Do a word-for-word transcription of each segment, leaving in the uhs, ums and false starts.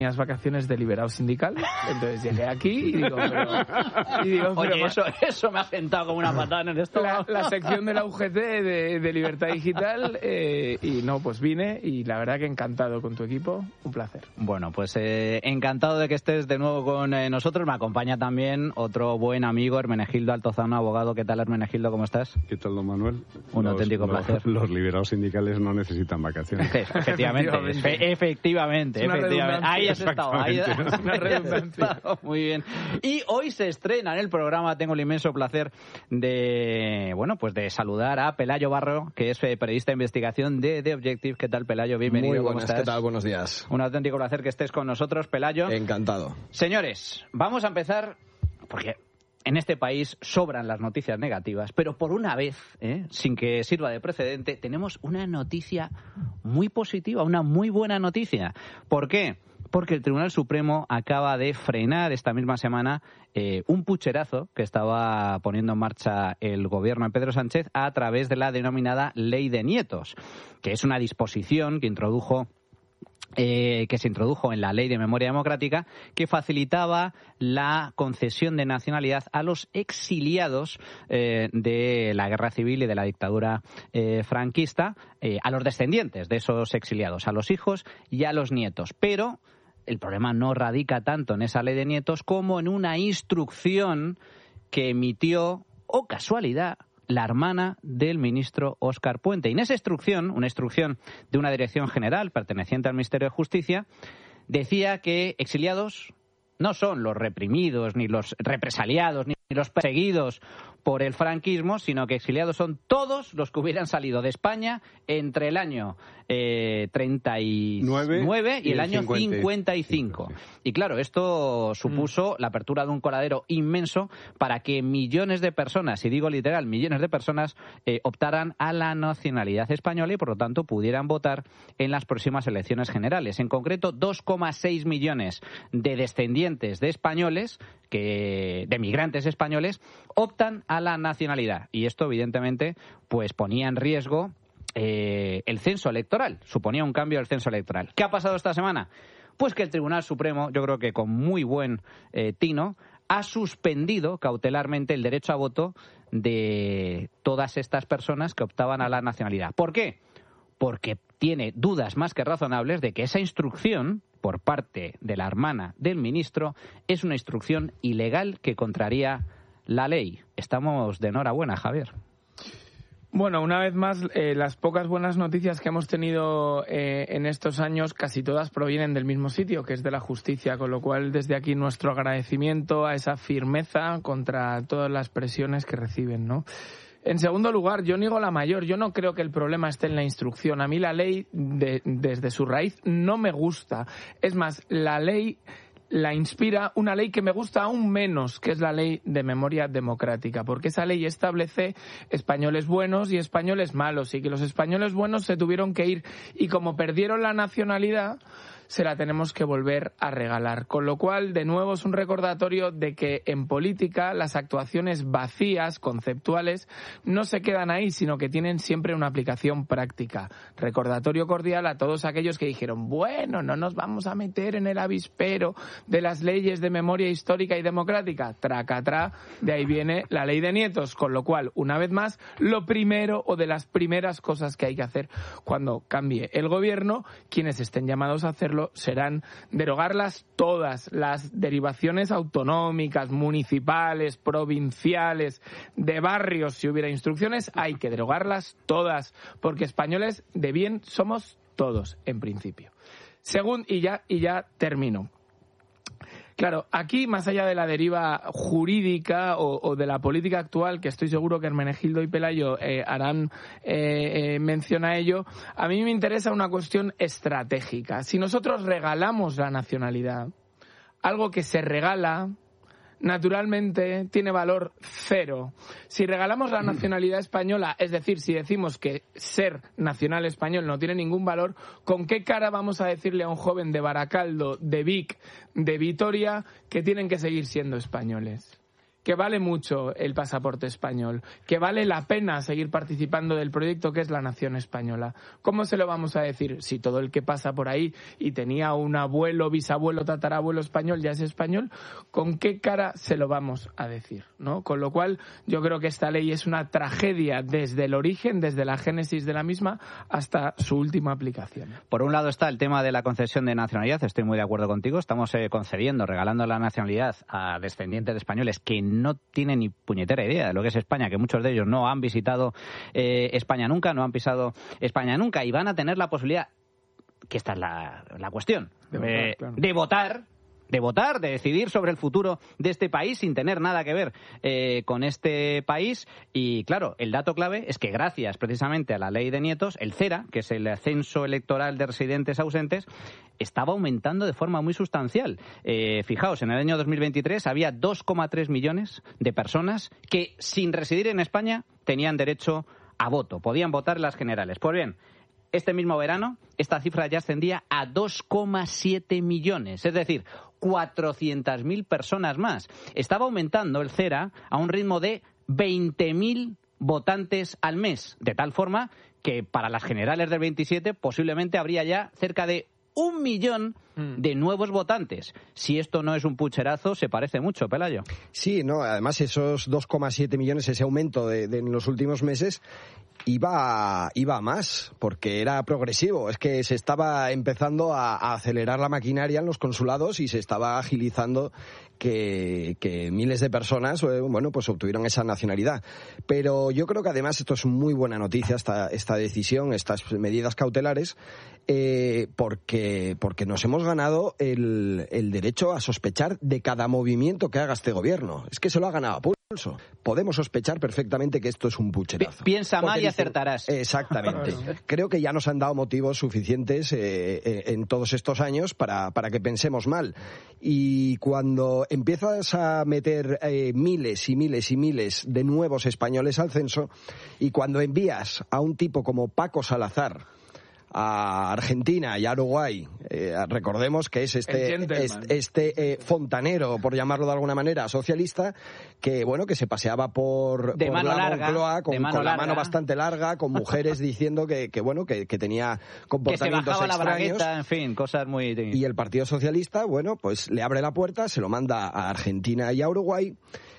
Las vacaciones de liberado sindical, entonces llegué aquí y digo, pero, y digo, Oye, pero eso, eso me ha sentado como una patada en el estómago. La, la sección de la U G T de, de Libertad Digital eh, y no, pues vine y la verdad que encantado con tu equipo, un placer. Bueno, pues eh, encantado de que estés de nuevo con eh, nosotros. Me acompaña también otro buen amigo, Hermenegildo Altozano, abogado. ¿Qué tal, Hermenegildo? ¿Cómo estás? ¿Qué tal, don Manuel? Un los, auténtico los, placer. Los liberados sindicales no necesitan vacaciones. Efectivamente, efectivamente, efectivamente. efectivamente. Ahí has estado, ahí has estado. Muy bien. Y hoy se estrena en el programa, tengo el inmenso placer de, bueno, pues de saludar a Pelayo Barro, que es periodista de investigación de The Objective. ¿Qué tal, Pelayo? Bienvenido. Muy buenas, ¿cómo estás? ¿qué tal? Buenos días. Un auténtico placer que estés con nosotros, Pelayo. Encantado. Señores, vamos a empezar porque en este país sobran las noticias negativas, pero por una vez, ¿eh? sin que sirva de precedente, tenemos una noticia muy positiva, una muy buena noticia. ¿Por qué? Porque el Tribunal Supremo acaba de frenar esta misma semana eh, un pucherazo que estaba poniendo en marcha el gobierno de Pedro Sánchez a través de la denominada Ley de Nietos, que es una disposición que introdujo Eh, que se introdujo en la Ley de Memoria Democrática, que facilitaba la concesión de nacionalidad a los exiliados eh, de la Guerra Civil y de la dictadura eh, franquista, eh, a los descendientes de esos exiliados, a los hijos y a los nietos. Pero el problema no radica tanto en esa Ley de Nietos como en una instrucción que emitió, oh casualidad, la hermana del ministro Óscar Puente. Y en esa instrucción, una instrucción de una dirección general perteneciente al Ministerio de Justicia, decía que exiliados no son los reprimidos, ni los represaliados, ni los perseguidos por el franquismo, sino que exiliados son todos los que hubieran salido de España entre el año eh, treinta y nueve y, y el, el año cincuenta y cinco. Y claro, esto supuso mm. la apertura de un coladero inmenso para que millones de personas, y digo literal, millones de personas, eh, optaran a la nacionalidad española y por lo tanto pudieran votar en las próximas elecciones generales. En concreto, dos coma seis millones de descendientes de españoles, que de migrantes españoles, optan a la nacionalidad. Y esto, evidentemente, pues ponía en riesgo eh, el censo electoral. Suponía un cambio del censo electoral. ¿Qué ha pasado esta semana? Pues que el Tribunal Supremo, yo creo que con muy buen eh, tino, ha suspendido cautelarmente el derecho a voto de todas estas personas que optaban a la nacionalidad. ¿Por qué? Porque tiene dudas más que razonables de que esa instrucción por parte de la hermana del ministro es una instrucción ilegal que contraría la ley. Estamos de enhorabuena, Javier. Bueno, una vez más, eh, las pocas buenas noticias que hemos tenido eh, en estos años, casi todas provienen del mismo sitio, que es de la justicia, con lo cual desde aquí nuestro agradecimiento a esa firmeza contra todas las presiones que reciben, ¿no? En segundo lugar, yo niego la mayor. Yo no creo que el problema esté en la instrucción. A mí la ley, de, desde su raíz, no me gusta. Es más, la ley la inspira una ley que me gusta aún menos, que es la Ley de Memoria Democrática, porque esa ley establece españoles buenos y españoles malos, y que los españoles buenos se tuvieron que ir, y como perdieron la nacionalidad, se la tenemos que volver a regalar. Con lo cual, de nuevo, es un recordatorio de que en política las actuaciones vacías, conceptuales, no se quedan ahí, sino que tienen siempre una aplicación práctica. Recordatorio cordial a todos aquellos que dijeron, bueno, no nos vamos a meter en el avispero de las leyes de memoria histórica y democrática. Tracatrá, de ahí viene la Ley de Nietos. Con lo cual, una vez más, lo primero o de las primeras cosas que hay que hacer cuando cambie el gobierno, quienes estén llamados a hacerlo, serán derogarlas todas, las derivaciones autonómicas, municipales, provinciales, de barrios, si hubiera instrucciones, hay que derogarlas todas, porque españoles de bien somos todos, en principio. Según, y ya, y ya termino. Claro, aquí, más allá de la deriva jurídica o, o de la política actual, que estoy seguro que Hermenegildo y Pelayo eh, harán eh, eh, mención a ello, a mí me interesa una cuestión estratégica. Si nosotros regalamos la nacionalidad, algo que se regala, naturalmente tiene valor cero. Si regalamos la nacionalidad española, es decir, si decimos que ser nacional español no tiene ningún valor, ¿con qué cara vamos a decirle a un joven de Baracaldo, de Vic, de Vitoria, que tienen que seguir siendo españoles? que vale mucho el pasaporte español, que vale la pena seguir participando del proyecto que es la nación española. ¿Cómo se lo vamos a decir? Si todo el que pasa por ahí y tenía un abuelo, bisabuelo, tatarabuelo español ya es español, ¿con qué cara se lo vamos a decir? ¿No? Con lo cual, yo creo que esta ley es una tragedia desde el origen, desde la génesis de la misma, hasta su última aplicación. Por un lado está el tema de la concesión de nacionalidad, estoy muy de acuerdo contigo, estamos eh, concediendo, regalando la nacionalidad a descendientes de españoles que no tienen ni puñetera idea de lo que es España, que muchos de ellos no han visitado eh, España nunca, no han pisado España nunca, y van a tener la posibilidad, que esta es la, la cuestión, de votar, eh, claro. de votar de votar, de decidir sobre el futuro de este país sin tener nada que ver eh, con este país. Y claro, el dato clave es que gracias precisamente a la ley de nietos, el CERA, que es el censo electoral de residentes ausentes, estaba aumentando de forma muy sustancial. Eh, fijaos, en el año dos mil veintitrés había dos coma tres millones de personas que sin residir en España tenían derecho a voto, podían votar en las generales. Pues bien, este mismo verano, esta cifra ya ascendía a dos coma siete millones, es decir, cuatrocientas mil personas más. Estaba aumentando el CERA a un ritmo de veinte mil votantes al mes, de tal forma que para las generales del veintisiete posiblemente habría ya cerca de un millón de nuevos votantes. Si esto no es un pucherazo, se parece mucho, Pelayo. Sí, no, además esos dos coma siete millones, ese aumento de, de en los últimos meses, iba, iba a más, porque era progresivo. Es que se estaba empezando a, a acelerar la maquinaria en los consulados y se estaba agilizando que, que miles de personas, bueno, pues obtuvieron esa nacionalidad. Pero yo creo que además esto es muy buena noticia, esta, esta decisión, estas medidas cautelares, eh, porque, porque nos hemos ganado el, el derecho a sospechar de cada movimiento que haga este gobierno. Es que se lo ha ganado a pulso. Podemos sospechar perfectamente que esto es un pucherazo. Piensa porque mal y dicen, acertarás. Exactamente. Creo que ya nos han dado motivos suficientes eh, eh, en todos estos años para, para que pensemos mal. Y cuando empiezas a meter eh, miles y miles y miles de nuevos españoles al censo, y cuando envías a un tipo como Paco Salazar a Argentina y a Uruguay, eh, recordemos que es este este, este eh, fontanero, por llamarlo de alguna manera, socialista, que bueno, que se paseaba por, de por mano la larga, Moncloa con, mano con la larga. mano bastante larga, con mujeres diciendo que, que bueno, que, que tenía comportamientos que se bajaba extraños. La bragueta, en fin, cosas muy... Y el Partido Socialista, bueno, pues le abre la puerta, se lo manda a Argentina y a Uruguay.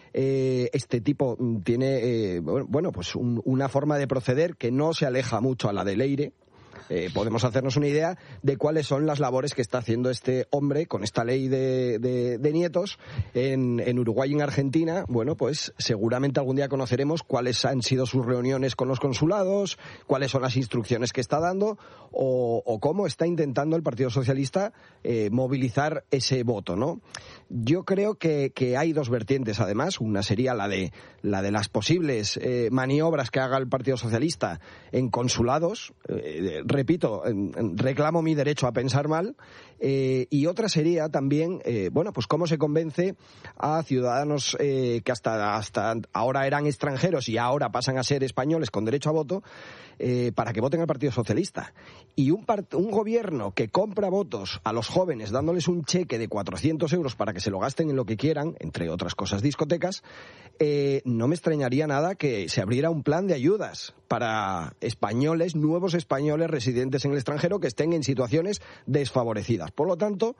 Eh, este tipo tiene, eh, bueno, pues un, una forma de proceder que no se aleja mucho a la de Leire. Eh, podemos hacernos una idea de cuáles son las labores que está haciendo este hombre con esta ley de, de, de nietos en, en Uruguay y en Argentina. Bueno, pues seguramente algún día conoceremos cuáles han sido sus reuniones con los consulados, cuáles son las instrucciones que está dando o, o cómo está intentando el Partido Socialista eh, movilizar ese voto, ¿no? Yo creo que, que hay dos vertientes, además. Una sería la de, la de las posibles eh, maniobras que haga el Partido Socialista en consulados. Eh, repito, reclamo mi derecho a pensar mal. Eh, y otra sería también, eh, bueno, pues cómo se convence a ciudadanos eh, que hasta, hasta ahora eran extranjeros y ahora pasan a ser españoles con derecho a voto, eh, para que voten al Partido Socialista. Y un, part- un gobierno que compra votos a los jóvenes dándoles un cheque de cuatrocientos euros para que se lo gasten en lo que quieran, entre otras cosas discotecas, eh, no me extrañaría nada que se abriera un plan de ayudas para españoles, nuevos españoles residentes en el extranjero que estén en situaciones desfavorecidas. Por lo tanto,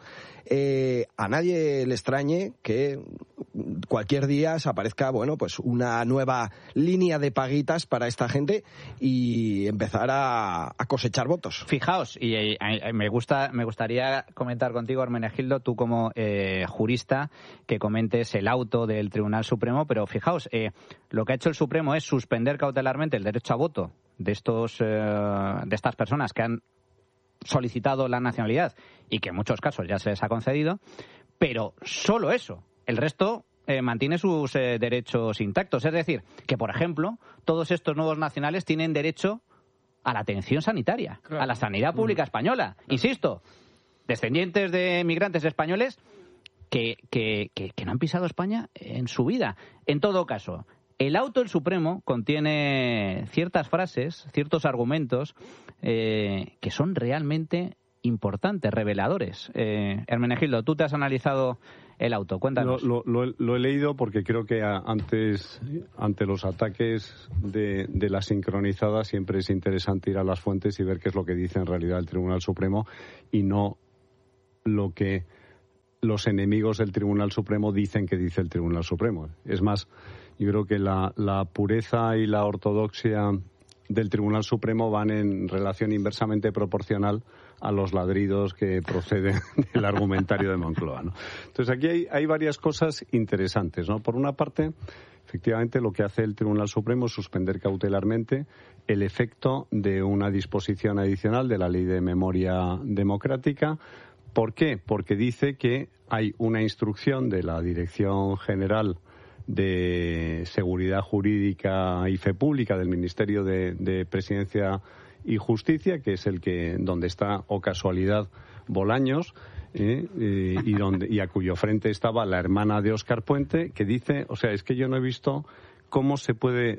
eh, a nadie le extrañe que cualquier día se aparezca, bueno, pues una nueva línea de paguitas para esta gente y empezar a, a cosechar votos. Fijaos, y, y, y me gusta, me gustaría comentar contigo, Hermenegildo, tú como eh, jurista, que comentes el auto del Tribunal Supremo, pero fijaos, eh, lo que ha hecho el Supremo es suspender cautelarmente el derecho a voto de estos eh, de estas personas que han solicitado la nacionalidad y que en muchos casos ya se les ha concedido, pero solo eso. El resto eh, mantiene sus eh, derechos intactos. Es decir, que, por ejemplo, todos estos nuevos nacionales tienen derecho a la atención sanitaria, claro, a la sanidad pública española. Claro. Insisto, descendientes de migrantes españoles que, que, que, que no han pisado España en su vida. En todo caso, el auto del Supremo contiene ciertas frases, ciertos argumentos eh, que son realmente importantes, reveladores. Eh, Hermenegildo, tú te has analizado el auto, cuéntanos. Lo, lo, lo, lo he leído porque creo que a, antes, ante los ataques de, de la sincronizada, siempre es interesante ir a las fuentes y ver qué es lo que dice en realidad el Tribunal Supremo y no lo que los enemigos del Tribunal Supremo dicen que dice el Tribunal Supremo. Es más, yo creo que la, la pureza y la ortodoxia del Tribunal Supremo van en relación inversamente proporcional a los ladridos que proceden del argumentario de Moncloa, ¿no? Entonces aquí hay, hay varias cosas interesantes, ¿no? Por una parte, efectivamente lo que hace el Tribunal Supremo es suspender cautelarmente el efecto de una disposición adicional de la Ley de Memoria Democrática. ¿Por qué? Porque dice que hay una instrucción de la Dirección General de Seguridad Jurídica y Fe Pública del Ministerio de, de Presidencia y Justicia, que es el que donde está, o casualidad, Bolaños, eh, eh, y donde y a cuyo frente estaba la hermana de Óscar Puente, que dice, o sea, es que yo no he visto cómo se puede,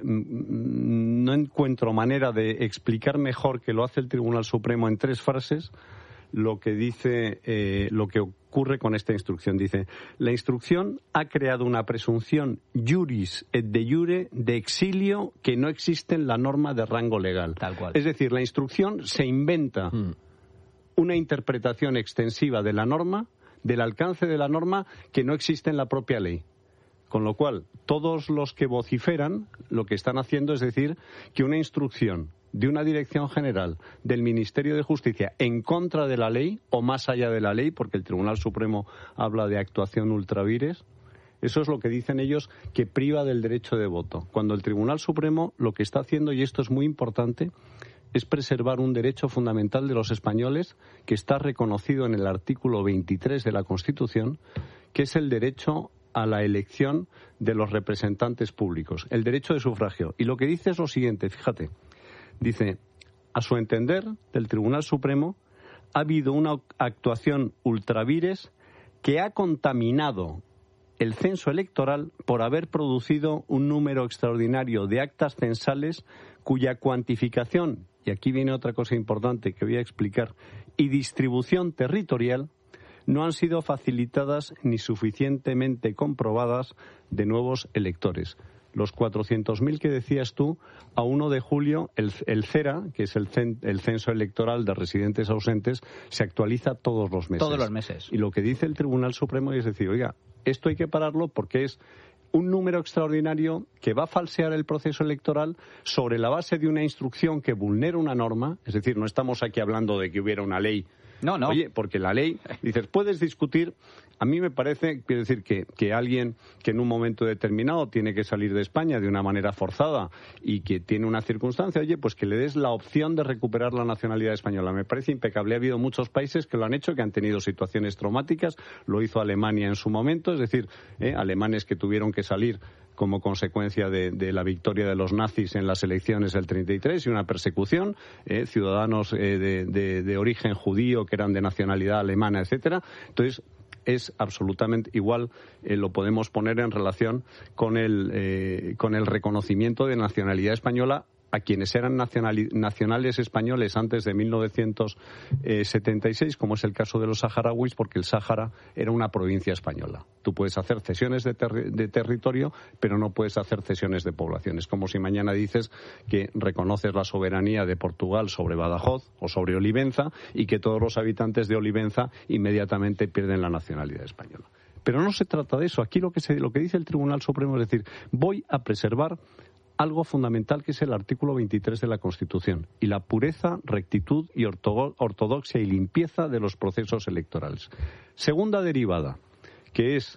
no encuentro manera de explicar mejor que lo hace el Tribunal Supremo en tres frases lo que dice, eh, lo que ocurre con esta instrucción. Dice, la instrucción ha creado una presunción juris et de jure de exilio que no existe en la norma de rango legal. Tal cual. Es decir, la instrucción se inventa mm. una interpretación extensiva de la norma, del alcance de la norma, que no existe en la propia ley. Con lo cual, todos los que vociferan lo que están haciendo es decir que una instrucción de una dirección general del Ministerio de Justicia en contra de la ley o más allá de la ley, porque el Tribunal Supremo habla de actuación ultra vires, eso es lo que dicen ellos, que priva del derecho de voto. Cuando el Tribunal Supremo lo que está haciendo, y esto es muy importante, es preservar un derecho fundamental de los españoles que está reconocido en el artículo veintitrés de la Constitución, que es el derecho a la elección de los representantes públicos, el derecho de sufragio. Y lo que dice es lo siguiente, fíjate. Dice, a su entender, del Tribunal Supremo, ha habido una actuación ultravires que ha contaminado el censo electoral por haber producido un número extraordinario de actas censales cuya cuantificación, y aquí viene otra cosa importante que voy a explicar, y distribución territorial no han sido facilitadas ni suficientemente comprobadas de nuevos electores. Los cuatrocientos mil que decías tú, a uno de julio, el, el CERA, que es el, cen, el censo electoral de residentes ausentes, se actualiza todos los meses. Todos los meses. Y lo que dice el Tribunal Supremo es decir, oiga, esto hay que pararlo porque es un número extraordinario que va a falsear el proceso electoral sobre la base de una instrucción que vulnera una norma. Es decir, no estamos aquí hablando de que hubiera una ley. No, no. Oye, porque la ley, dices, puedes discutir. A mí me parece, quiero decir, que, que alguien que en un momento determinado tiene que salir de España de una manera forzada y que tiene una circunstancia, oye, pues que le des la opción de recuperar la nacionalidad española. Me parece impecable. Ha habido muchos países que lo han hecho, que han tenido situaciones traumáticas. Lo hizo Alemania en su momento, es decir, eh, alemanes que tuvieron que salir como consecuencia de, de la victoria de los nazis en las elecciones del treinta y tres y una persecución, eh, ciudadanos eh, de, de, de origen judío que eran de nacionalidad alemana, etcétera. Entonces, es absolutamente igual, eh, lo podemos poner en relación con el, eh, con el reconocimiento de nacionalidad española a quienes eran nacionales españoles antes de mil novecientos setenta y seis, como es el caso de los saharauis, porque el Sáhara era una provincia española. Tú puedes hacer cesiones de, ter de territorio, pero no puedes hacer cesiones de poblaciones. Como si mañana dices que reconoces la soberanía de Portugal sobre Badajoz o sobre Olivenza y que todos los habitantes de Olivenza inmediatamente pierden la nacionalidad española. Pero no se trata de eso. Aquí lo que, se, lo que dice el Tribunal Supremo es decir, voy a preservar algo fundamental que es el artículo veintitrés de la Constitución y la pureza, rectitud y ortodoxia y limpieza de los procesos electorales. Segunda derivada, que es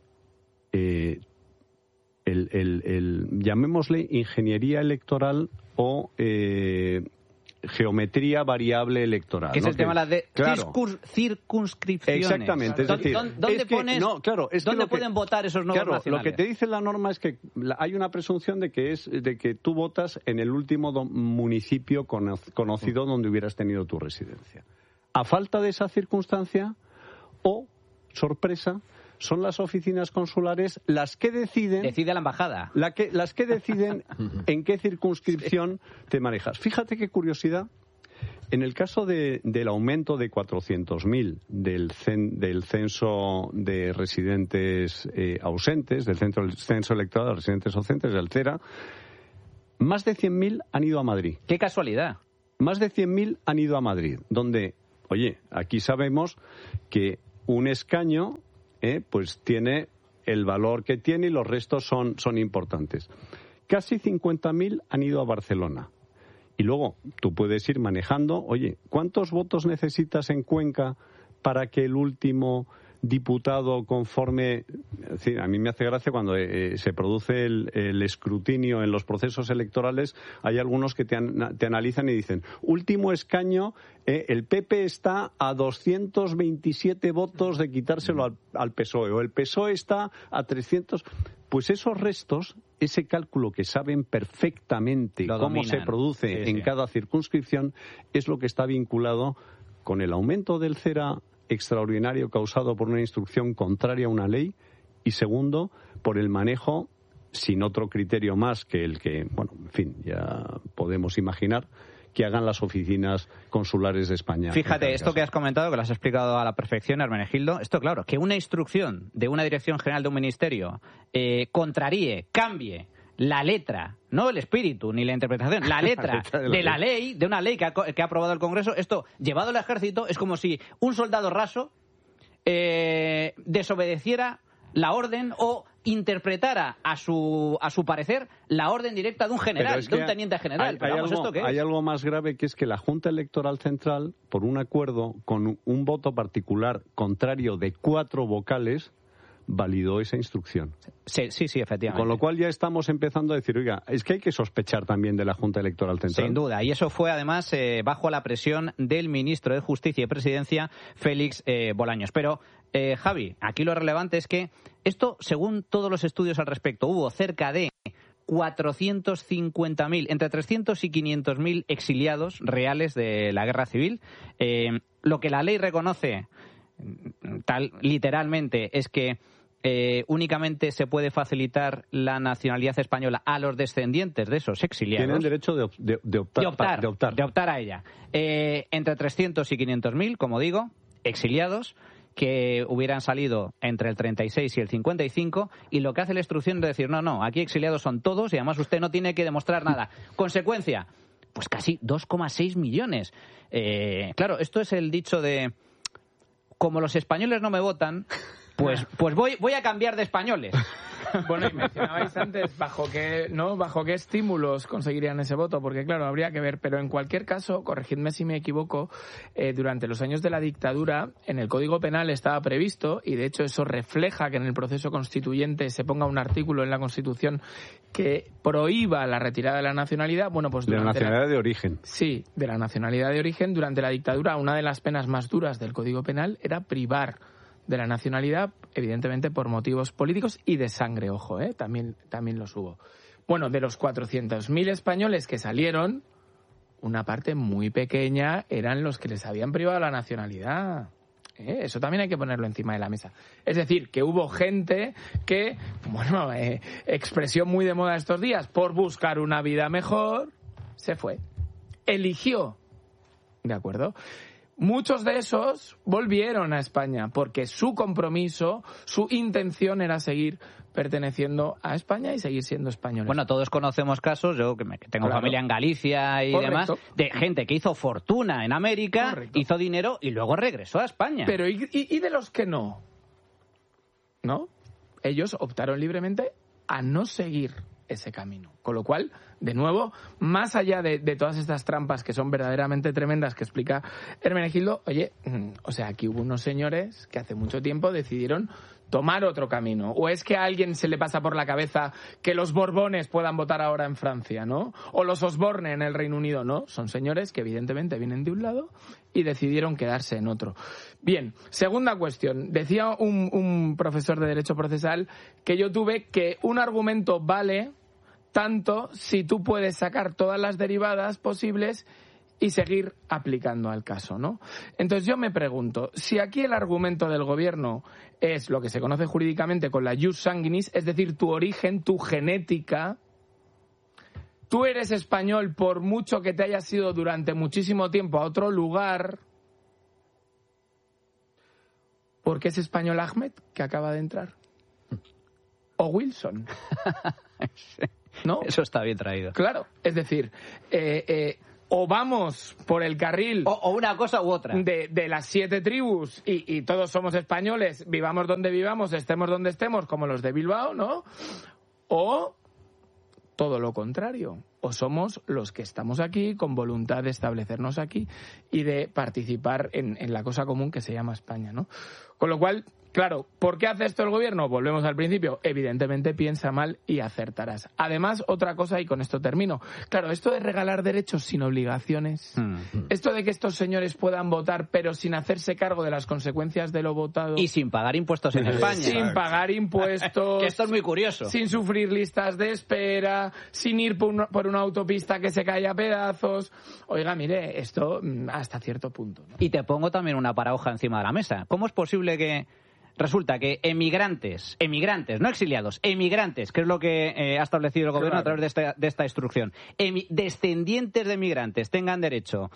eh, el, el, el, llamémosle ingeniería electoral o eh, geometría variable electoral. Que es ¿no? el tema de, de claro. circunscripciones. Exactamente. Es decir, ¿dónde, es que, pones, no, claro, es ¿dónde que pueden que, votar esos nuevos claro, nacionales? Lo que te dice la norma es que la, hay una presunción de que es de que tú votas en el último do, municipio cono, conocido donde hubieras tenido tu residencia. A falta de esa circunstancia, o, sorpresa, son las oficinas consulares las que deciden... Decide la embajada. La que, las que deciden en qué circunscripción sí. te manejas. Fíjate qué curiosidad. En el caso de, del aumento de cuatrocientos mil del, cen, del censo de residentes eh, ausentes, del centro, del censo electoral de residentes ausentes, del CERA, más de cien mil han ido a Madrid. ¡Qué casualidad! Más de cien mil han ido a Madrid, donde, oye, aquí sabemos que un escaño eh, pues tiene el valor que tiene y los restos son, son importantes. Casi cincuenta mil han ido a Barcelona. Y luego tú puedes ir manejando, oye, ¿cuántos votos necesitas en Cuenca para que el último diputado conforme... Es decir, a mí me hace gracia cuando eh, se produce el, el escrutinio en los procesos electorales, hay algunos que te, an, te analizan y dicen, último escaño, eh, el P P está a doscientos veintisiete votos de quitárselo al, al P S O E, o el P S O E está a trescientos... Pues esos restos, ese cálculo que saben perfectamente lo cómo dominan. se produce sí, en sí. cada circunscripción, es lo que está vinculado con el aumento del CERA extraordinario causado por una instrucción contraria a una ley y, segundo, por el manejo, sin otro criterio más que el que, bueno, en fin, ya podemos imaginar, que hagan las oficinas consulares de España. Fíjate, esto que has comentado, que lo has explicado a la perfección, Hermenegildo, esto claro, que una instrucción de una dirección general de un ministerio eh, contraríe, cambie la letra, no el espíritu ni la interpretación, la letra, la letra de, la, de la ley, de una ley que ha, que ha aprobado el Congreso, esto llevado al ejército es como si un soldado raso eh, desobedeciera la orden o interpretara a su a su parecer la orden directa de un general, es de un teniente general. Hay, Pero hay, vamos, algo, ¿esto qué es? hay algo más grave, que es que la Junta Electoral Central, por un acuerdo con un voto particular contrario de cuatro vocales, validó esa instrucción. Sí, sí, sí, efectivamente. Con lo cual ya estamos empezando a decir, oiga, es que hay que sospechar también de la Junta Electoral Central. Sin duda, y eso fue además eh, bajo la presión del ministro de Justicia y Presidencia, Félix eh, Bolaños. Pero, eh, Javi, aquí lo relevante es que esto, según todos los estudios al respecto, hubo cerca de cuatrocientos cincuenta mil, entre trescientos y quinientos mil exiliados reales de la guerra civil. Eh, lo que la ley reconoce, tal literalmente, es que Eh, únicamente se puede facilitar la nacionalidad española a los descendientes de esos exiliados. Tienen derecho de, de, de, optar, de, optar, de optar. De optar a ella. Eh, entre trescientos y quinientos mil, como digo, exiliados que hubieran salido entre el treinta y seis y el cincuenta y cinco, y lo que hace la instrucción es decir, no, no, aquí exiliados son todos y además usted no tiene que demostrar nada. Consecuencia, pues casi dos coma seis millones. Eh, claro, esto es el dicho de, como los españoles no me votan, Pues, pues voy, voy a cambiar de españoles. Bueno, y mencionabais antes bajo qué, ¿no? bajo qué estímulos conseguirían ese voto, porque claro, habría que ver, pero en cualquier caso, corregidme si me equivoco, eh, durante los años de la dictadura, en el Código Penal estaba previsto, y de hecho eso refleja que en el proceso constituyente se ponga un artículo en la Constitución que prohíba la retirada de la nacionalidad. Bueno, pues de la nacionalidad la, de origen. Sí, de la nacionalidad de origen. Durante la dictadura, una de las penas más duras del Código Penal era privar de la nacionalidad, evidentemente por motivos políticos y de sangre, ojo, ¿eh? también, también los hubo. Bueno, de los cuatrocientos mil españoles que salieron, una parte muy pequeña eran los que les habían privado la nacionalidad. ¿Eh? Eso también hay que ponerlo encima de la mesa. Es decir, que hubo gente que, bueno, eh, expresión muy de moda estos días, por buscar una vida mejor, se fue. Eligió. ¿De acuerdo? Muchos de esos volvieron a España porque su compromiso, su intención era seguir perteneciendo a España y seguir siendo españoles. Bueno, todos conocemos casos, yo que tengo claro. familia en Galicia y Correcto. demás, de gente que hizo fortuna en América, Correcto. hizo dinero y luego regresó a España. Pero ¿y, y, y de los que no? ¿No? Ellos optaron libremente a no seguir ese camino. Con lo cual, de nuevo, más allá de, de todas estas trampas que son verdaderamente tremendas que explica Hermenegildo, oye, o sea, aquí hubo unos señores que hace mucho tiempo decidieron tomar otro camino. O es que a alguien se le pasa por la cabeza que los Borbones puedan votar ahora en Francia, ¿no? O los Osborne en el Reino Unido, ¿no? Son señores que evidentemente vienen de un lado y decidieron quedarse en otro. Bien, segunda cuestión. Decía un, un profesor de Derecho Procesal que yo tuve que un argumento vale tanto si tú puedes sacar todas las derivadas posibles y seguir aplicando al caso, ¿no? Entonces yo me pregunto, si aquí el argumento del gobierno es lo que se conoce jurídicamente con la jus sanguinis, es decir, tu origen, tu genética, tú eres español por mucho que te hayas ido durante muchísimo tiempo a otro lugar, porque es español Ahmed, que acaba de entrar. O Wilson. ¿No? Eso está bien traído. Claro, es decir, eh, eh, o vamos por el carril... O, o una cosa u otra. De, de las siete tribus y, y todos somos españoles, vivamos donde vivamos, estemos donde estemos, como los de Bilbao, ¿no? O todo lo contrario. O somos los que estamos aquí con voluntad de establecernos aquí y de participar en, en la cosa común que se llama España, ¿no? Con lo cual, claro, ¿por qué hace esto el gobierno? Volvemos al principio. Evidentemente piensa mal y acertarás. Además, otra cosa, y con esto termino. Claro, esto de regalar derechos sin obligaciones, mm. esto de que estos señores puedan votar pero sin hacerse cargo de las consecuencias de lo votado. Y sin pagar impuestos en España. Sin pagar impuestos. Que esto es muy curioso. Sin sufrir listas de espera, sin ir por una, por una autopista que se cae a pedazos. Oiga, mire, esto hasta cierto punto, ¿no? Y te pongo también una paradoja encima de la mesa. ¿Cómo es posible que resulta que emigrantes, emigrantes, no exiliados, emigrantes, que es lo que eh, ha establecido el gobierno claro. a través de esta, de esta instrucción, emi- descendientes de emigrantes tengan derecho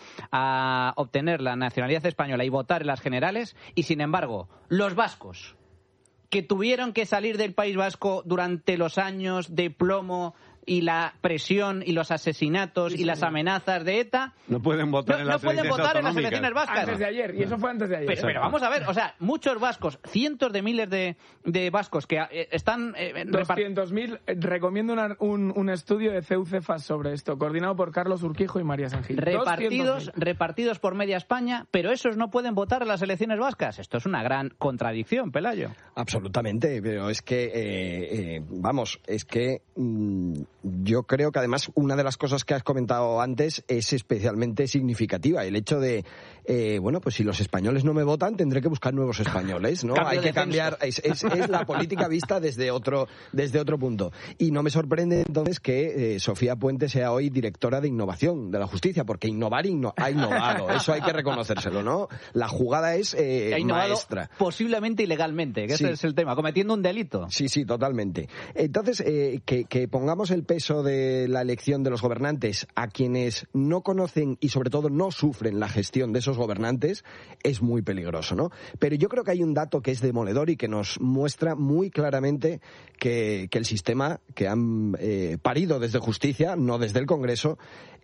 a obtener la nacionalidad española y votar en las generales, y sin embargo, los vascos, que tuvieron que salir del País Vasco durante los años de plomo y la presión y los asesinatos sí, sí, y las sí. amenazas de ETA no pueden votar, no, en, las no pueden votar en las elecciones vascas antes de ayer, y eso fue antes de ayer. Pero, pero vamos a ver, o sea, muchos vascos, cientos de miles de, de vascos que eh, están eh, doscientos mil, eh, recomiendo una, un, un estudio de C U C E F A S sobre esto, coordinado por Carlos Urquijo y María San Gil. Repartidos, repartidos por media España, pero esos no pueden votar en las elecciones vascas. Esto es una gran contradicción, Pelayo. Absolutamente, pero es que eh, eh, vamos, es que mmm, yo creo que además una de las cosas que has comentado antes es especialmente significativa. El hecho de, eh, bueno, pues si los españoles no me votan, tendré que buscar nuevos españoles, ¿no? Hay que cambiar, es, es, es la política vista desde otro, desde otro punto. Y no me sorprende entonces que eh, Sofía Puente sea hoy directora de innovación de la justicia, porque innovar inno, ha innovado, eso hay que reconocérselo, ¿no? La jugada es eh, ha innovado maestra. Posiblemente ilegalmente, que sí. ese es el tema, cometiendo un delito. Sí, sí, totalmente. Entonces, eh, que, que pongamos el peso de la elección de los gobernantes a quienes no conocen y sobre todo no sufren la gestión de esos gobernantes es muy peligroso, ¿no? Pero yo creo que hay un dato que es demoledor y que nos muestra muy claramente que, que el sistema que han eh, parido desde Justicia, no desde el Congreso,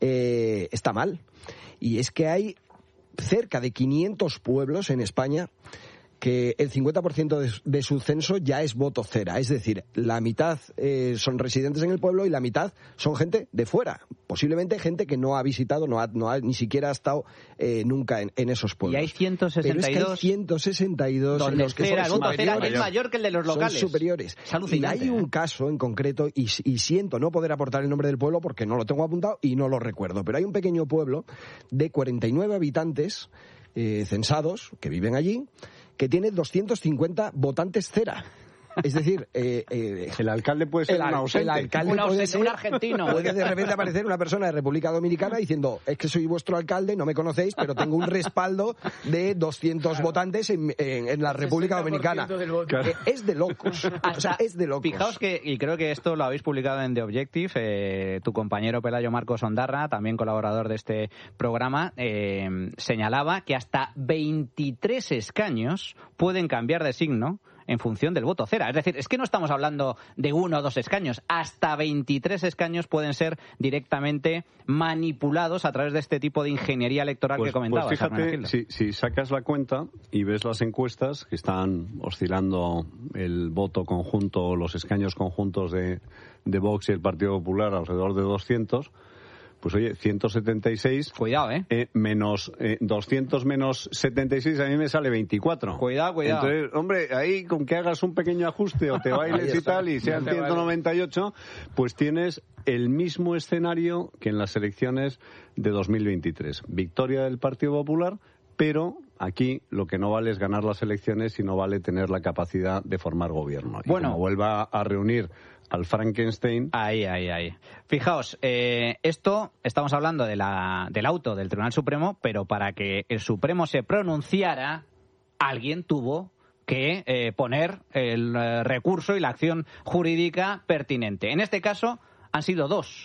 eh, está mal. Y es que hay cerca de quinientos pueblos en España que el cincuenta por ciento de, de su censo ya es voto cera. Es decir, la mitad eh, son residentes en el pueblo y la mitad son gente de fuera. Posiblemente gente que no ha visitado, no ha, no ha ni siquiera ha estado eh, nunca en, en esos pueblos. Y hay ciento sesenta y dos. Pero es que hay ciento sesenta y dos en los que cera, son el voto cera es mayor que el de los locales. Son superiores. Y hay un caso en concreto, y, y siento no poder aportar el nombre del pueblo porque no lo tengo apuntado y no lo recuerdo, pero hay un pequeño pueblo de cuarenta y nueve habitantes eh, censados que viven allí, que tiene doscientos cincuenta votantes cera. Es decir, eh, eh, el alcalde puede ser el, un ausente. El alcalde un, ausente, puede ser, un argentino. Puede de repente aparecer una persona de República Dominicana diciendo, es que soy vuestro alcalde, no me conocéis, pero tengo un respaldo de doscientos claro. votantes en, en, en la República Dominicana. Claro. Es de locos. O sea, es de locos. Fijaos que, y creo que esto lo habéis publicado en The Objective, eh, tu compañero Pelayo Marcos Ondarra, también colaborador de este programa, eh, señalaba que hasta veintitrés escaños pueden cambiar de signo en función del voto cera. Es decir, es que no estamos hablando de uno o dos escaños. Hasta veintitrés escaños pueden ser directamente manipulados a través de este tipo de ingeniería electoral pues, que comentabas. Pues fíjate, si, si sacas la cuenta y ves las encuestas que están oscilando el voto conjunto, los escaños conjuntos de, de Vox y el Partido Popular alrededor de doscientos... Pues oye, ciento setenta y seis... Cuidado, ¿eh? eh menos eh, doscientos menos setenta y seis, a mí me sale veinticuatro. Cuidado, cuidado. Entonces, hombre, ahí con que hagas un pequeño ajuste o te bailes y tal y sean ciento noventa y ocho, pues tienes el mismo escenario que en las elecciones de dos mil veintitrés. Victoria del Partido Popular, pero aquí lo que no vale es ganar las elecciones, sino vale tener la capacidad de formar gobierno. Y bueno, como vuelva a reunir al Frankenstein. Ahí, ahí, ahí. Fijaos, eh, esto estamos hablando de la, del auto del Tribunal Supremo, pero para que el Supremo se pronunciara, alguien tuvo que eh, poner el eh, recurso y la acción jurídica pertinente. En este caso han sido dos.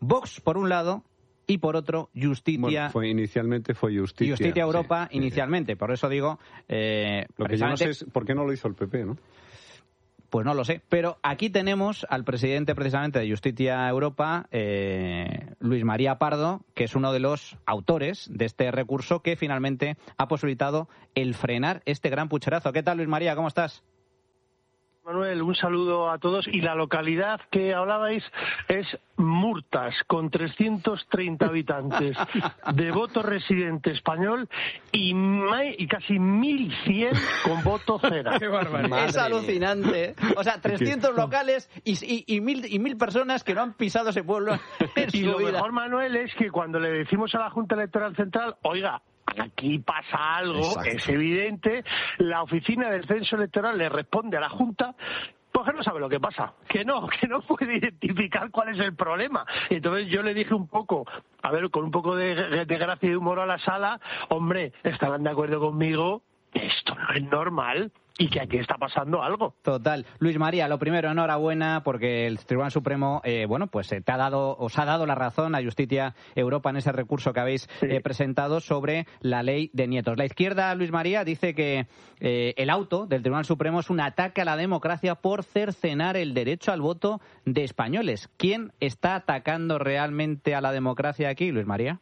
Vox por un lado y por otro Justitia. Bueno, fue, inicialmente fue Justitia. Justitia Europa sí, inicialmente, por eso digo... Eh, lo que yo no sé es por qué no lo hizo el P P, ¿no? Pues no lo sé, pero aquí tenemos al presidente precisamente de Justitia Europa, eh, Luis María Pardo, que es uno de los autores de este recurso que finalmente ha posibilitado el frenar este gran pucherazo. ¿Qué tal, Luis María? ¿Cómo estás? Manuel, un saludo a todos. Y la localidad que hablabais es Murtas, con trescientos treinta habitantes, de voto residente español y, y casi mil cien con voto cera. ¡Qué barbaridad! Es alucinante. O sea, trescientos locales y, y, y, mil, y mil personas que no han pisado ese pueblo en Y su lo vida. mejor, Manuel, es que cuando le decimos a la Junta Electoral Central, oiga, aquí pasa algo, Exacto. Es evidente, la oficina del censo electoral le responde a la Junta, pues que no sabe lo que pasa, que no, que no puede identificar cuál es el problema. Entonces yo le dije un poco, a ver, con un poco de, de gracia y humor a la sala, hombre, estarán de acuerdo conmigo, esto no es normal y que aquí está pasando algo. Total. Luis María, lo primero, enhorabuena porque el Tribunal Supremo, eh, bueno, pues eh, te ha dado, os ha dado la razón a Justitia Europa en ese recurso que habéis Sí. eh, presentado sobre la ley de nietos. La izquierda, Luis María, dice que eh, el auto del Tribunal Supremo es un ataque a la democracia por cercenar el derecho al voto de españoles. ¿Quién está atacando realmente a la democracia aquí, Luis María?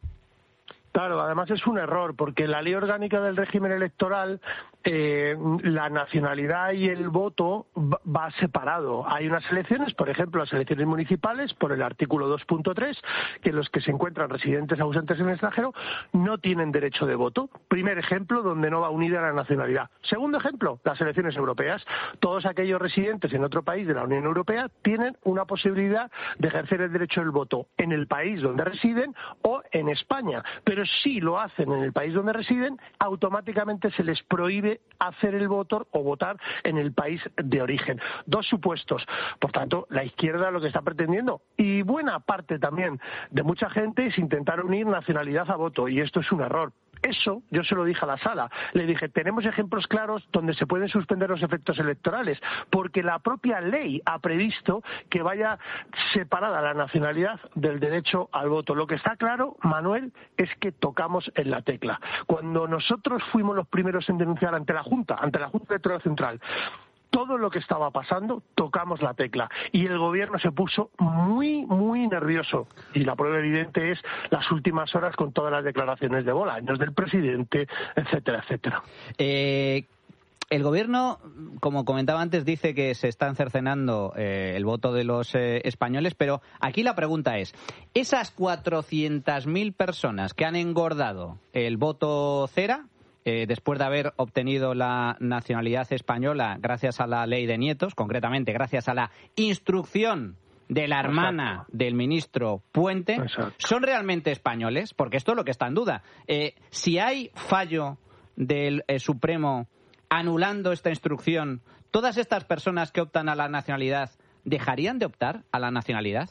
Claro, además es un error, porque la ley orgánica del régimen electoral, eh, la nacionalidad y el voto va separado. Hay unas elecciones, por ejemplo, las elecciones municipales, por el artículo dos punto tres, que los que se encuentran residentes ausentes en el extranjero no tienen derecho de voto. Primer ejemplo donde no va unida la nacionalidad. Segundo ejemplo, las elecciones europeas. Todos aquellos residentes en otro país de la Unión Europea tienen una posibilidad de ejercer el derecho del voto en el país donde residen o en España. Pero si lo hacen en el país donde residen, automáticamente se les prohíbe hacer el voto o votar en el país de origen. Dos supuestos. Por tanto, la izquierda lo que está pretendiendo, y buena parte también de mucha gente, es intentar unir nacionalidad a voto, y esto es un error. Eso yo se lo dije a la sala. Le dije, tenemos ejemplos claros donde se pueden suspender los efectos electorales, porque la propia ley ha previsto que vaya separada la nacionalidad del derecho al voto. Lo que está claro, Manuel, es que tocamos en la tecla. Cuando nosotros fuimos los primeros en denunciar ante la Junta, ante la Junta Electoral Central, todo lo que estaba pasando, tocamos la tecla. Y el gobierno se puso muy, muy nervioso. Y la prueba evidente es las últimas horas con todas las declaraciones de Bolaños, del presidente, etcétera, etcétera. Eh... El gobierno, como comentaba antes, dice que se están cercenando eh, el voto de los eh, españoles, pero aquí la pregunta es, esas cuatrocientas mil personas que han engordado el voto cera, eh, después de haber obtenido la nacionalidad española gracias a la ley de nietos, concretamente gracias a la instrucción de la hermana Exacto. del ministro Puente, Exacto. ¿son realmente españoles? Porque esto es lo que está en duda. Eh, si hay fallo del eh, Supremo anulando esta instrucción, ¿todas estas personas que optan a la nacionalidad dejarían de optar a la nacionalidad?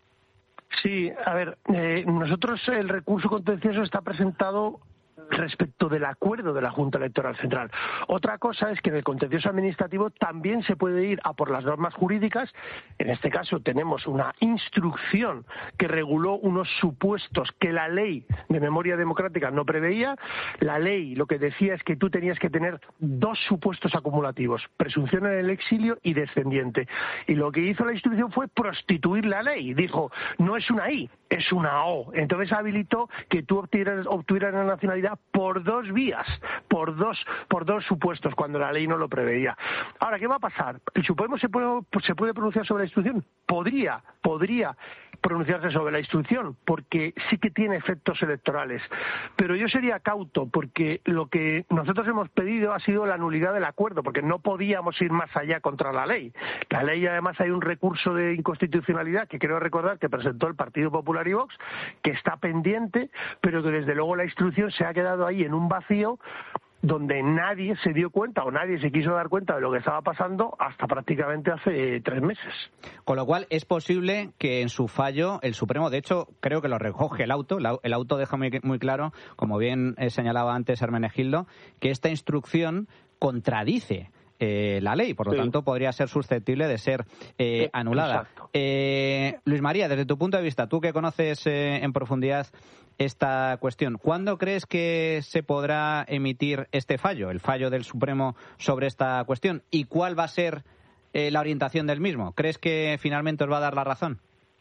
Sí, a ver, eh, nosotros el recurso contencioso está presentado respecto del acuerdo de la Junta Electoral Central. Otra cosa es que en el contencioso administrativo también se puede ir a por las normas jurídicas. En este caso tenemos una instrucción que reguló unos supuestos que la ley de memoria democrática no preveía. La ley lo que decía es que tú tenías que tener dos supuestos acumulativos, presunción en el exilio y descendiente. Y lo que hizo la instrucción fue prostituir la ley. Dijo, no es una I, es una O. Entonces habilitó que tú obtuvieras, obtuvieras la nacionalidad por dos vías, por dos, por dos supuestos, cuando la ley no lo preveía. Ahora, ¿qué va a pasar? ¿El Supremo se puede, se puede pronunciar sobre la instrucción? Podría, podría pronunciarse sobre la instrucción, porque sí que tiene efectos electorales. Pero yo sería cauto, porque lo que nosotros hemos pedido ha sido la nulidad del acuerdo, porque no podíamos ir más allá contra la ley. La ley, además, hay un recurso de inconstitucionalidad que quiero recordar que presentó el Partido Popular y Vox, que está pendiente, pero que desde luego la instrucción se ha quedado ahí en un vacío donde nadie se dio cuenta o nadie se quiso dar cuenta de lo que estaba pasando hasta prácticamente hace tres meses. Con lo cual es posible que en su fallo el Supremo, de hecho creo que lo recoge el auto, el auto deja muy, muy claro, como bien señalaba antes Hermenegildo, que esta instrucción contradice eh, la ley. Por lo sí. tanto, podría ser susceptible de ser eh, anulada. Eh, Luis María, desde tu punto de vista, tú que conoces eh, en profundidad esta cuestión, ¿cuándo crees que se podrá emitir este fallo, el fallo del Supremo sobre esta cuestión? ¿Y cuál va a ser eh, la orientación del mismo? ¿Crees que finalmente os va a dar la razón?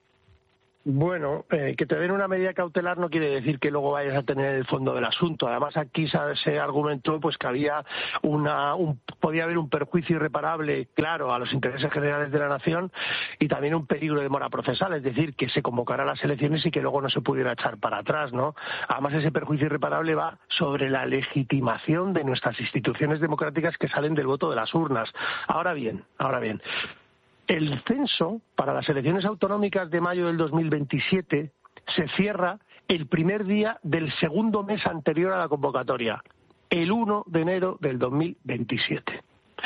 Bueno, eh, que te den una medida cautelar no quiere decir que luego vayas a tener el fondo del asunto. Además, aquí se argumentó pues que había una, un, podía haber un perjuicio irreparable, claro, a los intereses generales de la nación y también un peligro de demora procesal, es decir, que se convocaran las elecciones y que luego no se pudiera echar para atrás, ¿no? Además, ese perjuicio irreparable va sobre la legitimación de nuestras instituciones democráticas que salen del voto de las urnas. Ahora bien, ahora bien. El censo para las elecciones autonómicas de mayo del dos mil veintisiete se cierra el primer día del segundo mes anterior a la convocatoria, el uno de enero del dos mil veintisiete.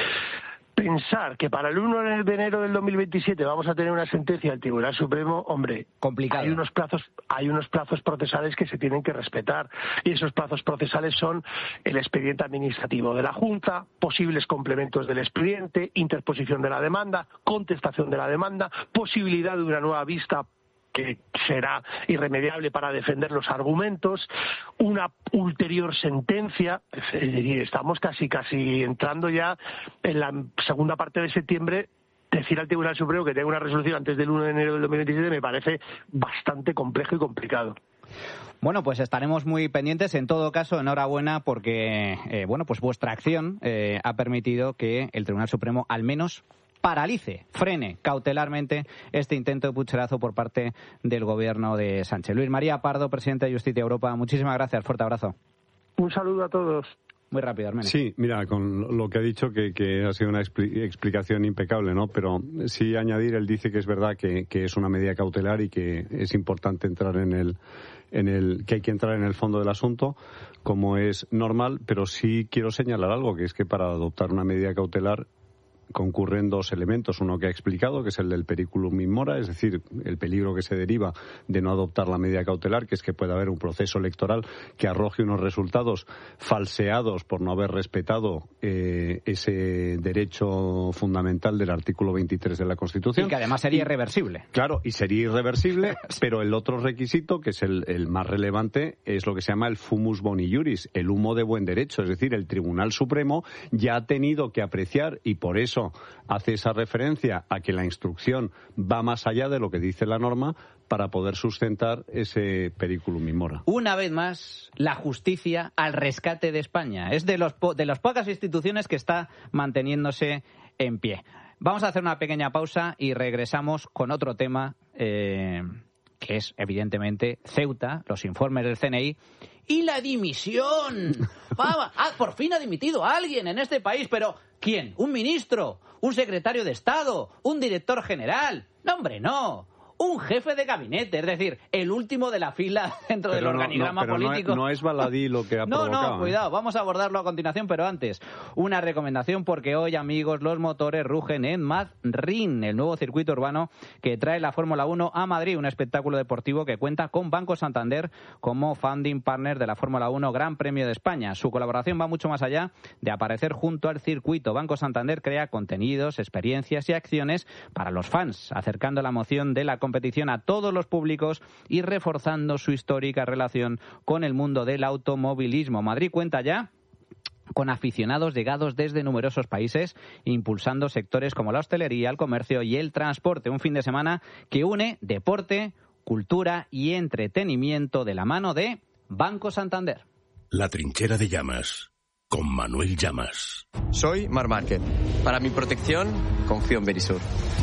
Pensar que para el uno de enero del dos mil veintisiete vamos a tener una sentencia del Tribunal Supremo, hombre, complicado. Hay unos plazos, hay unos plazos procesales que se tienen que respetar y esos plazos procesales son el expediente administrativo de la Junta, posibles complementos del expediente, interposición de la demanda, contestación de la demanda, posibilidad de una nueva vista que será irremediable para defender los argumentos, una ulterior sentencia. Estamos casi casi entrando ya en la segunda parte de septiembre. Decir al Tribunal Supremo que tenga una resolución antes del uno de enero del dos mil veintisiete me parece bastante complejo y complicado. Bueno, pues estaremos muy pendientes. En todo caso, enhorabuena porque eh, bueno, pues vuestra acción eh, ha permitido que el Tribunal Supremo al menos paralice, frene cautelarmente este intento de pucherazo por parte del gobierno de Sánchez. Luis María Pardo, presidente de Justicia Europa, muchísimas gracias, fuerte abrazo. Un saludo a todos. Muy rápido, Armenio. Sí, mira, con lo que ha dicho, que, que ha sido una expli- explicación impecable, ¿no? Pero sí añadir, él dice que es verdad que, que es una medida cautelar y que es importante entrar en el, en el, que hay que entrar en el fondo del asunto, como es normal, pero sí quiero señalar algo, que es que para adoptar una medida cautelar concurren dos elementos, uno que ha explicado, que es el del periculum in mora, es decir, el peligro que se deriva de no adoptar la medida cautelar, que es que puede haber un proceso electoral que arroje unos resultados falseados por no haber respetado eh, ese derecho fundamental del artículo veintitrés de la Constitución. Y que además sería irreversible. Claro, y sería irreversible, pero el otro requisito, que es el, el más relevante, es lo que se llama el fumus boni juris, el humo de buen derecho, es decir, el Tribunal Supremo ya ha tenido que apreciar, y por eso hace esa referencia a que la instrucción va más allá de lo que dice la norma para poder sustentar ese periculum in mora. Una vez más, la justicia al rescate de España. Es de, los po- de las pocas instituciones que está manteniéndose en pie. Vamos a hacer una pequeña pausa y regresamos con otro tema, eh, que es evidentemente Ceuta, los informes del C N I y la dimisión. Ah, por fin ha dimitido a alguien en este país, pero ¿quién? ¿Un ministro? ¿Un secretario de Estado? ¿Un director general? No, hombre, no. Un jefe de gabinete, es decir, el último de la fila dentro pero del no, organigrama no, pero político. No es, no es baladí lo que ha no, provocado. No, cuidado, vamos a abordarlo a continuación, pero antes, una recomendación porque hoy, amigos, los motores rugen en Madrid, el nuevo circuito urbano que trae la Fórmula uno a Madrid, un espectáculo deportivo que cuenta con Banco Santander como founding partner de la Fórmula uno Gran Premio de España. Su colaboración va mucho más allá de aparecer junto al circuito. Banco Santander crea contenidos, experiencias y acciones para los fans, acercando la emoción de la competición a todos los públicos y reforzando su histórica relación con el mundo del automovilismo. Madrid cuenta ya con aficionados llegados desde numerosos países, impulsando sectores como la hostelería, el comercio y el transporte. Un fin de semana que une deporte, cultura y entretenimiento de la mano de Banco Santander. La trinchera de Llamas, con Manuel Llamas. Soy Marc Márquez. Para mi protección, confío en Verisur.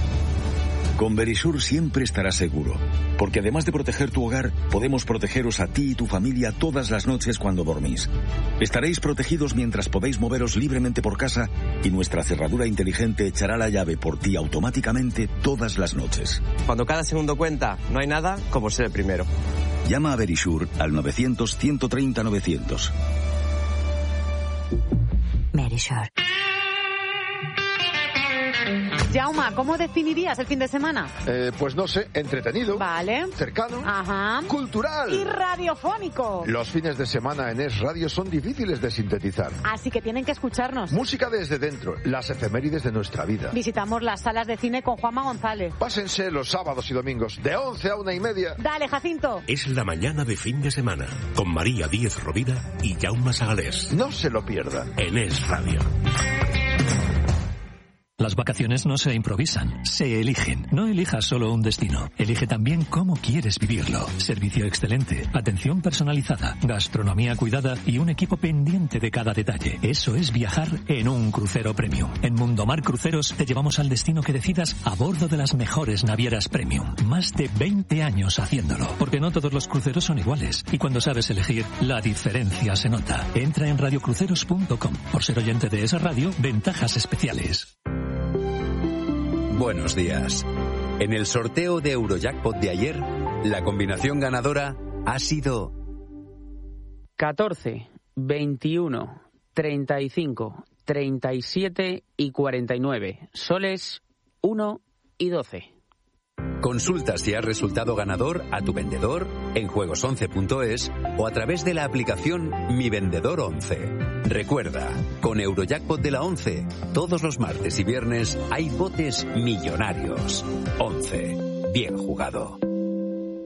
Con Verisur siempre estarás seguro, porque además de proteger tu hogar, podemos protegeros a ti y tu familia todas las noches cuando dormís. Estaréis protegidos mientras podéis moveros libremente por casa y nuestra cerradura inteligente echará la llave por ti automáticamente todas las noches. Cuando cada segundo cuenta, no hay nada como ser el primero. Llama a Verisur al novecientos, ciento treinta, novecientos. Verisur. Jauma, ¿cómo definirías el fin de semana? Eh, pues no sé, entretenido. Vale. Cercano. Ajá. Cultural. Y radiofónico. Los fines de semana en Es Radio son difíciles de sintetizar. Así que tienen que escucharnos. Música desde dentro, las efemérides de nuestra vida. Visitamos las salas de cine con Juanma González. Pásense los sábados y domingos de once a una y media. Dale, Jacinto. Es la mañana de fin de semana con María Díez Rovira y Jaume Sagalés. No se lo pierdan. En Es Radio. Las vacaciones no se improvisan, se eligen. No elijas solo un destino, elige también cómo quieres vivirlo. Servicio excelente, atención personalizada, gastronomía cuidada y un equipo pendiente de cada detalle. Eso es viajar en un crucero premium. En Mundomar Cruceros te llevamos al destino que decidas a bordo de las mejores navieras premium. Más de veinte años haciéndolo, porque no todos los cruceros son iguales. Y cuando sabes elegir, la diferencia se nota. Entra en radiocruceros punto com. Por ser oyente de esa radio, ventajas especiales. Buenos días. En el sorteo de Eurojackpot de ayer, la combinación ganadora ha sido catorce, veintiuno, treinta y cinco, treinta y siete y cuarenta y nueve. Soles uno y doce. Consulta si has resultado ganador a tu vendedor en juegos once punto es o a través de la aplicación Mi Vendedor once. Recuerda, con Eurojackpot de la once, todos los martes y viernes hay botes millonarios. once. Bien jugado.